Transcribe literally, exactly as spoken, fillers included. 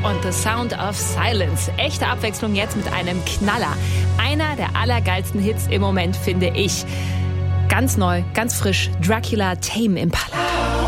und The Sound of Silence. Echte Abwechslung jetzt mit einem Knaller. Einer der allergeilsten Hits im Moment, finde ich. Ganz neu, ganz frisch, Dracula Tame Impala.